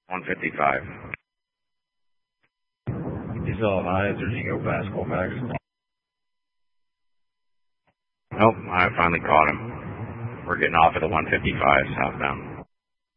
155. You still have eyes, or did you go past Colfax? Nope, I finally caught him. We're getting off at the 155 southbound.